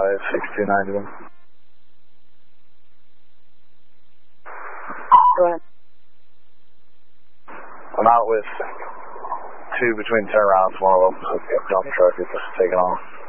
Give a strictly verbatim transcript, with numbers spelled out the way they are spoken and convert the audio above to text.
five six two nine one. Go ahead. I'm out with two between turnarounds, one of them, so dump truck is just taking off.